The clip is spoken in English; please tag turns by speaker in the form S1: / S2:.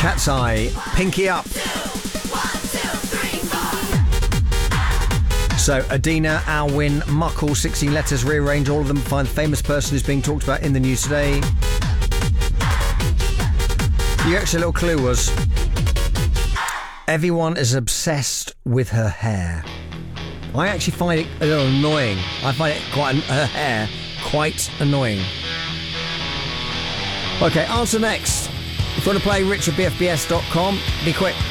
S1: Cat's Eye, Pinky Up. So, Adina, Alwyn, Muckle, 16 letters, rearrange all of them, find the famous person who's being talked about in the news today. The extra little clue was, everyone is obsessed with her hair. I actually find it a little annoying. I find it her hair quite annoying. Okay, answer next. If you want to play, richardbfbs.com. Be quick.